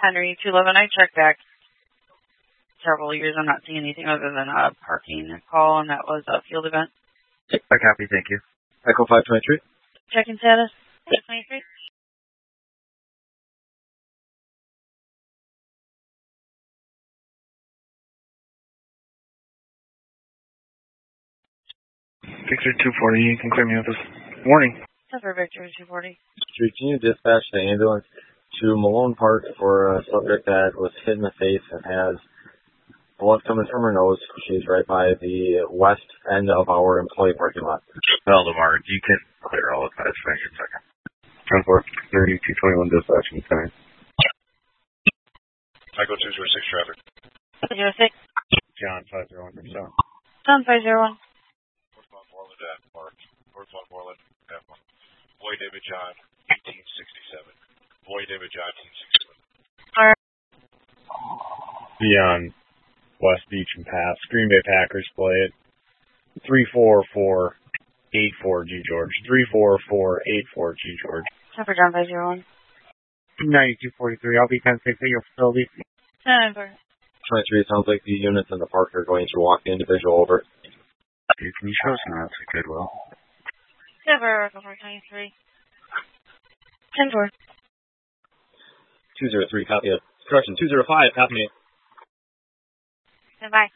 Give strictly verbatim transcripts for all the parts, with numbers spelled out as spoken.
Henry two eleven, I checked back several years. I'm not seeing anything other than a parking call, and that was a field event. I copy, thank you. Echo five twenty-three. Checking status. five twenty-three. Victor two forty, you can clear me up this morning. Cover Victor two forty. Street, can you dispatch the ambulance to Malone Park for a subject that was hit in the face and has blood coming from her nose? She's right by the west end of our employee parking lot. Valdemar, you can clear all of that. Thank you a second. ten four thirty, two twenty-one dispatching center. I go two zero six traffic. zero six. John five zero one percent. John five zero one. Northbound Moreland at Mark. Northbound Moreland at Mark. Boy David John, eighteen sixty-seven. Boy David John, eighteen sixty-seven. Alright. Beyond West Beach and Pass. Green Bay Packers play it. three four four eight four G George. three four four eight four G George. Cover John five zero one. ninety-two forty-three, I'll be ten six at your facility. ten four. twenty-three, it sounds like the units in the park are going to walk the individual over. Dude, can you show us an outside Goodwill? Cover four twenty-three. ten four. two zero three, copy it. Correction, two zero five, copy it. Stand by.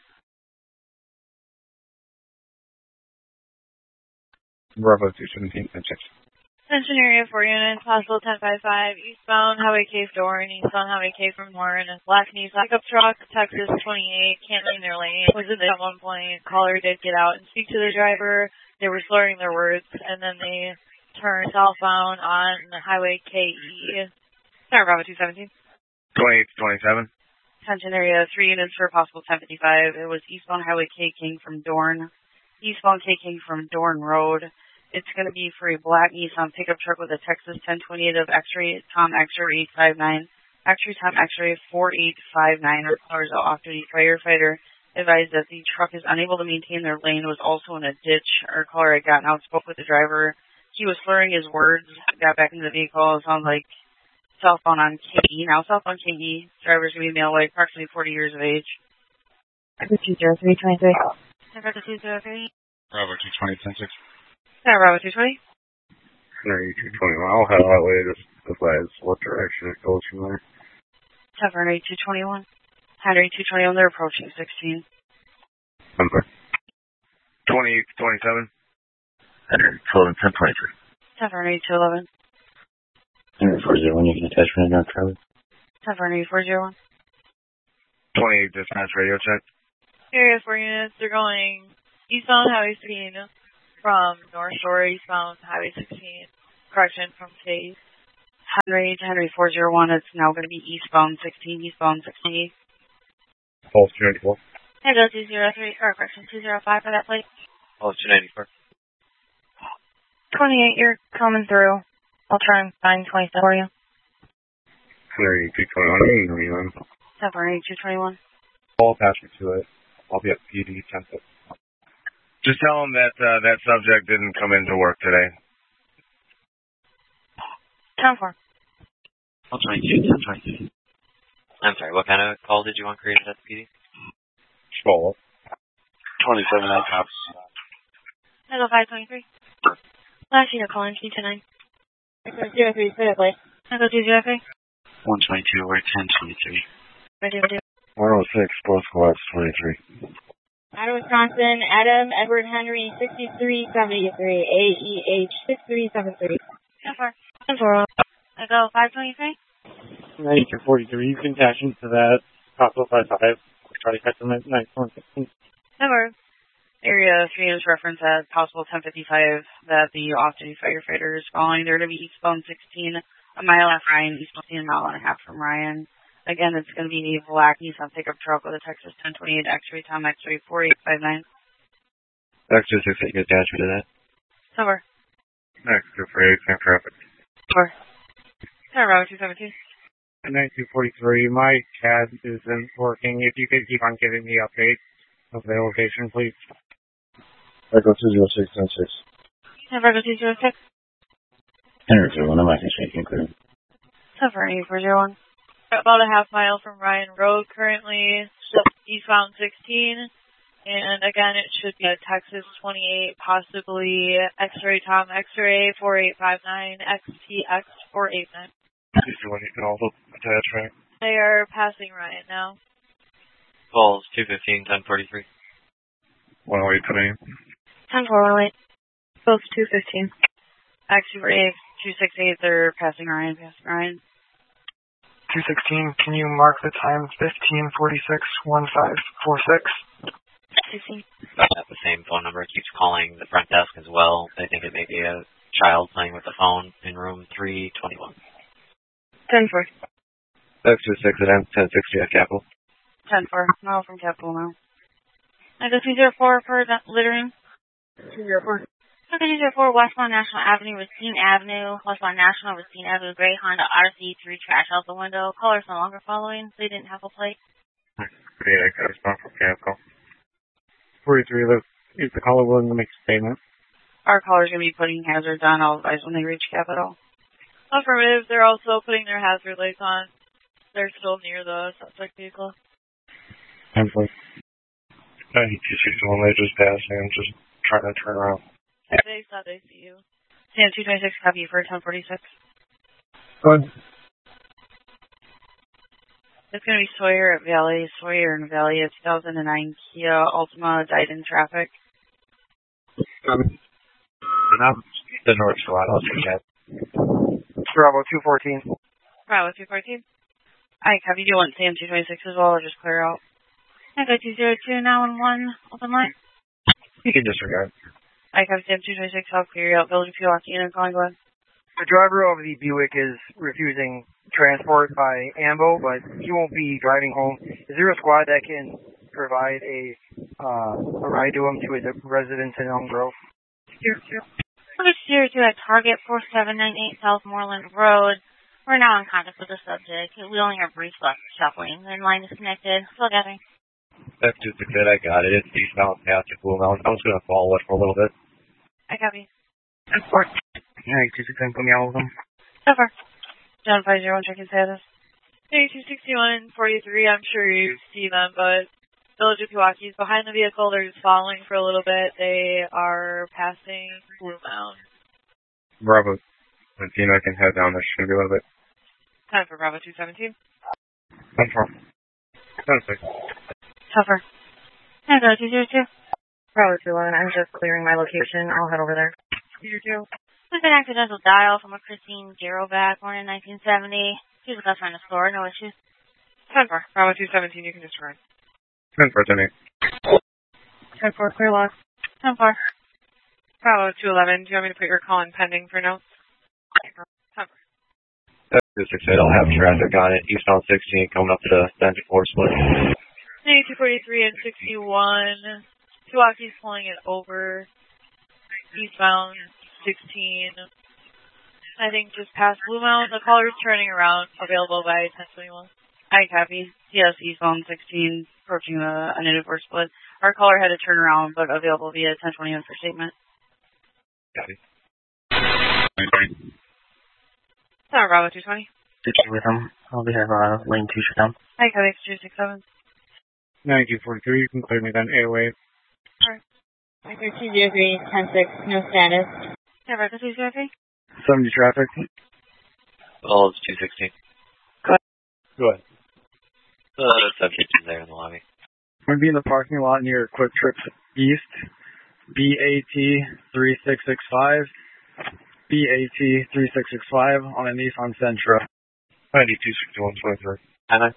Bravo two seventeen, ten six. Attention area four units, possible ten five five, eastbound Highway K door and eastbound Highway K from Warren. A black Nissan pickup truck, Texas twenty-eight, can't leave their lane. Was in there at one point. Caller did get out and speak to the driver. They were slurring their words, and then they turned southbound on Highway K E. Sorry, Bravo two seventeen. twenty-eight to twenty-seven. Attention area three units for possible ten fifty-five. It was eastbound Highway K King from Dorn. Eastbound K King from Dorn Road. It's going to be for a black Nissan pickup truck with a Texas ten twenty-eight of X-ray Tom X-ray eight five nine. X-ray Tom X-ray four eight five nine requires an off-duty firefighter. Advised that the truck is unable to maintain their lane, was also in a ditch. Our caller had gotten out, spoke with the driver. He was slurring his words, got back into the vehicle. It sounds like southbound on K E. Now southbound K E, driver's going to be male, like approximately forty years of age. two zero three twenty-three. two zero three. Bravo two twenty, ten six. Yeah, Bravo two twenty. Henry two twenty-one. I'll head that way. Just advise what direction it goes from there. Henry two twenty-one. Henry two twenty-one, they're approaching sixteen. Number. twenty-eight to twenty-seven. Henry two eleven, ten twenty-three. Henry two eleven. Henry four zero one, you can attach me to North Charlie. Henry four zero one. twenty-eight dispatch radio check. Area four units, they're going eastbound Highway sixteen from North Shore, eastbound Highway sixteen. Correction, from Chase. Henry to Henry four zero one, it's now going to be eastbound sixteen, eastbound sixteen. Pulse two ninety-four. Hey, go two zero three, or correction, two zero five for that plate. Pulse two ninety-four. twenty-eight, you're coming through. I'll try and find twenty-seven for you. Henry two twenty-one, you can hear me on. Henry two twenty-one. I'll attach me to it. I'll be at P D ten six. Just tell them that uh, that subject didn't come into work today. ten four. ten twenty-two, ten twenty-two. I'm sorry, what kind of call did you want created at the P D? Scroll up. twenty-seven on top. Hello, five twenty-three. Last year, calling T two nine. zero three, say it, please. Hello, two zero three. one twenty-two, we're ten twenty-three. one oh six, both squads, twenty-three. Adam, Wisconsin, Adam, Edward Henry, sixty-three seventy-three, A E H, six three seven three. ten four. ten four. I go five twenty-three. ninety-two forty-three, you can dash into that. Possible five five. Try to catch them at ninety-one sixteen. ten four. Area three units reference at possible ten fifty-five that the off-duty firefighter is following. They're going to be eastbound sixteen, a mile after Ryan, eastbound sixteen, a mile and a half from Ryan. Again, it's going to be a black Nissan pickup truck with a Texas ten twenty-eight X-ray Tom X-ray four eight five nine. X two six eight, you attach me to that. Over. Next, two for eight, same traffic. Over. Sorry, Bravo two seventeen. ninety-two forty-three, my C A D isn't working. If you could keep on giving me updates of the location, please. Echo two zero six, ten six. Echo two zero six. Henry zero one, I'm not going to change anything. Over, eight four zero one. About a half mile from Ryan Road currently, eastbound sixteen. And again, it should be a Texas twenty-eight, possibly X-Ray Tom X-Ray four eight five nine, X T X four eight nine. Is there one you can also attach, right? They are passing Ryan now. Falls two fifteen, ten forty-three. one oh eight twenty. ten four one oh eight. Both two fifteen. X two eight, two six eight, they're passing Ryan, passing Ryan. two sixteen, can you mark the time fifteen forty-six, fifteen forty-six? sixteen. At the same phone number, it keeps calling the front desk as well. They think it may be a child playing with the phone in room three twenty-one. ten four. X two six at M ten sixty at Capitol. ten four, no from Capitol now. I go two zero four for that littering. two zero four. Okay, two zero four, westbound National Avenue, Racine Avenue, westbound National, Racine Avenue, gray Honda Odyssey, three trash out the window. Callers no longer following. They didn't have a plate. Yeah, I got a spot from Capitol. forty-three, is the caller willing to make a statement? Our caller's going to be putting hazards on. I'll advise when they reach Capitol. Affirmative. They're also putting their hazard lights on. They're still near the suspect vehicle. ten four. ninety-two sixty-one, they just passed me. I'm just trying to turn around. They saw they see you. Sam two twenty-six, copy for ten forty-six. Good. It's going to be Sawyer at Valley. Sawyer and Valley, a two thousand nine Kia Altima died in traffic. Um, The North Toronto Cat. Bravo two fourteen. Bravo two fourteen. I copy. Do you want Sam two twenty-six as well, or just clear out? I go two zero two, nine one one, open line. you can disregard. I copy Sam two twenty-six, I'll clear you out. Village of Pewaukee, and calling go ahead. The driver of the Buick is refusing transport by AMBO, but he won't be driving home. Is there a squad that can provide a uh, a ride to him to his residence in Elm Grove? Zero two. Zero two at Target four seven nine eight South Moreland Road. We're now in contact with the subject. We only have brief left shuffling. The line is connected. Still gathering. X two six eight, I got it. It's eastbound past the Blue Mountain. I was going to follow it for a little bit. I copy. Transport. Yeah, two six nine, put me all of them. So far. John five zero one, checking status. eighty-two sixty-one forty-three, I'm sure you see them, but Village of Pewaukee is behind the vehicle. They're just following for a little bit. They are passing Blue Mountain. Bravo. seventeen, I can head down. This should be a little bit. Time for Bravo two seventeen. ten four. ten six. Tougher. I go two zero two. Bravo two one, I'm just clearing my location. I'll head over there. Zero two. With an accidental dial from a Christine Girovac, born in nineteen seventy. She's with us in the store, no issues. ten four. Bravo two seventeen, you can just run. ten four, ten eight. ten four, clear lock. ten four. Bravo two eleven, do you want me to put your call in pending for notes? ten four. X two six eight, I'll have traffic on it. Eastbound sixteen coming up to the Central four split. eighty-two forty-three and sixty-one. Pewaukee's pulling it over. Eastbound sixteen. I think just past Blue Mountain. The caller's turning around. Available by ten twenty-one. I copy. Yes, eastbound sixteen, approaching the Unity four split. Our caller had to turn around, but available via ten twenty-one for statement. Copy. Sorry, Bravo two twenty. two two with him. I'll be here, uh, lane two shut down. I copy. two six seven. ninety-two forty-three, you can clear me then. eight oh eight. I go two zero three, ten six, no status. Never go two zero three. seventy traffic. Well, it's two sixteen. Go ahead. The subject is there in the lobby. I'm going to be in the parking lot near Quick Trip East. B A T three six six five. B A T three six six five on a Nissan Sentra. ninety-two sixty-one twenty-three. Anna?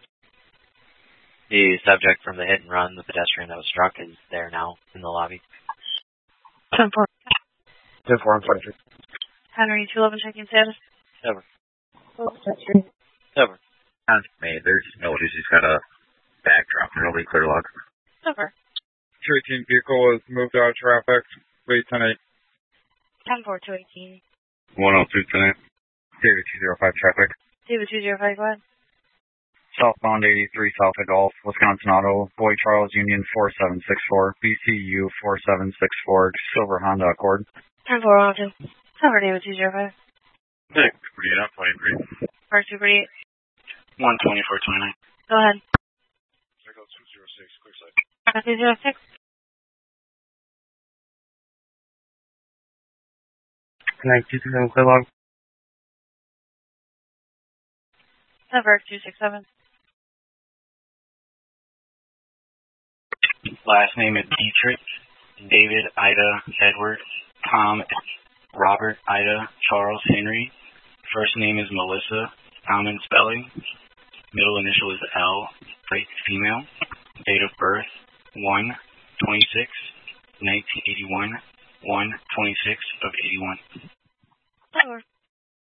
The subject from the hit and run, the pedestrian that was struck, is there now in the lobby. ten four. ten four, I'm twenty-three. Henry two eleven, checking status. Over. Oh, that's true. Over. Made. There's no issues. He's got a backdrop. There'll be clear log. Over. two eighteen vehicle was moved out of traffic. Wait, ten eight. ten four, two eighteen. one oh three, ten eight. David two oh five traffic. David two zero five, go ahead. Southbound eighty-three south of Gulf, Wisconsin Auto, Boy Charles Union four seven six four, B C U four seven six four, Silver Honda Accord. ten four, one oh two. Over, David two zero five. Six, pretty enough, twenty-three. Park two forty-eight. one twenty-four twenty-nine. Go ahead. Echo two zero six, clear side. Echo two zero six. Connect two six seven, clear log. Sever two six seven. Last name is Dietrich, David, Ida, Edward, Tom, Robert, Ida, Charles, Henry. First name is Melissa, common spelling. Middle initial is L, right, female. Date of birth, one twenty-six, nineteen eighty-one, one twenty-six of eighty-one. Sever.